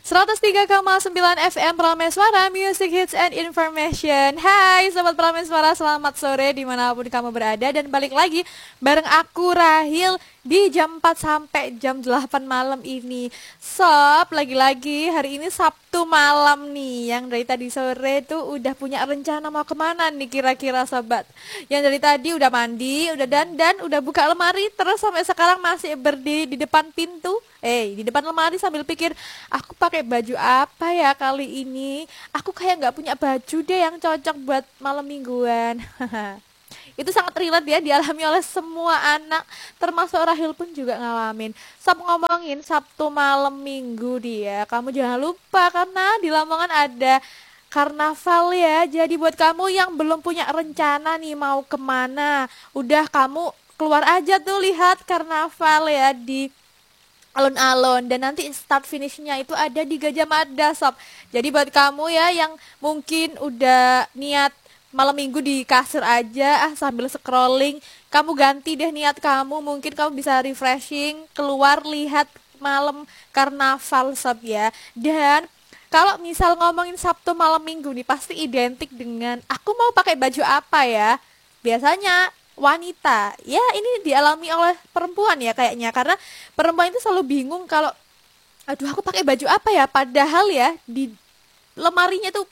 103,9 FM Prameswara, Music Hits and Information. Hai Sobat Prameswara, selamat sore dimanapun kamu berada. Dan balik lagi bareng aku Rahil di jam 4 sampai jam 8 malam ini. Sob, lagi-lagi hari ini Sabtu malam nih. Yang dari tadi sore tuh udah punya rencana mau kemana nih kira-kira sobat? Yang dari tadi udah mandi, udah dandan, udah buka lemari, terus sampai sekarang masih berdiri di depan pintu. Di depan lemari sambil pikir, aku pakai baju apa ya kali ini? Aku kayak nggak punya baju deh yang cocok buat malam mingguan. Itu sangat relate ya, dialami oleh semua anak, termasuk Rahil pun juga ngalamin. Ngomongin Sabtu malam minggu dia, kamu jangan lupa karena di Lamongan ada karnaval ya. Jadi buat kamu yang belum punya rencana nih mau kemana, udah kamu keluar aja tuh lihat karnaval ya di alun-alun, dan nanti start finishnya itu ada di Gajah Mada sob. Jadi buat kamu ya yang mungkin udah niat malam minggu di kasur aja sambil scrolling, kamu ganti deh niat kamu, mungkin kamu bisa refreshing, keluar lihat malam karnaval sob ya. Dan kalau misal ngomongin Sabtu malam minggu nih pasti identik dengan aku mau pakai baju apa ya. Biasanya wanita, ya ini dialami oleh perempuan ya kayaknya, karena perempuan itu selalu bingung kalau aduh aku pakai baju apa ya, padahal ya di lemarinya tuh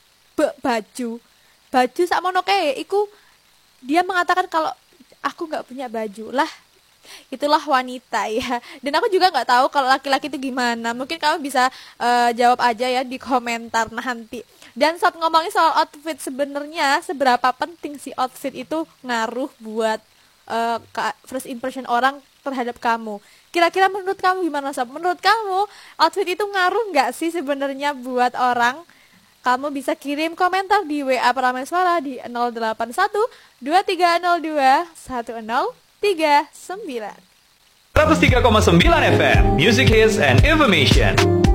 baju sakmono kae iku dia mengatakan kalau aku nggak punya baju lah. Itulah wanita ya. Dan aku juga nggak tahu kalau laki-laki itu gimana. Mungkin kamu bisa jawab aja ya di komentar nanti. Dan saat ngomongin soal outfit, sebenarnya seberapa penting sih outfit itu ngaruh buat first impression orang terhadap kamu? Kira-kira menurut kamu gimana sob? Menurut kamu outfit itu ngaruh nggak sih sebenarnya buat orang? Kamu bisa kirim komentar di WA Prameswara di 081 2302 1039. 103,9 FM Music Hits and Information.